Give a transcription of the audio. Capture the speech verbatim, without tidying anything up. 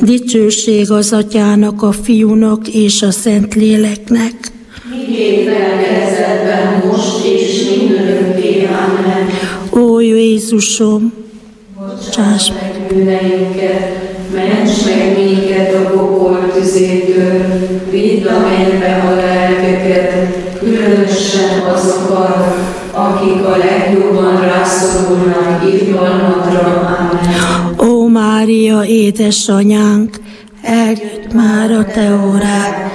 Dicsőség az Atyának, a Fiúnak és a Szentléleknek. Miképpen kezdetben, most és mindörökké. Amen. Ó Jézusom, bocsáss meg bűneinket, ments meg minket a pokol tüzétől, vidd a mennybe a lelkeket, különösen azokat, akik a legjobban rászorulnak irgalmadra. Amen. Ó Mária, édesanyánk, eljött már a te órád,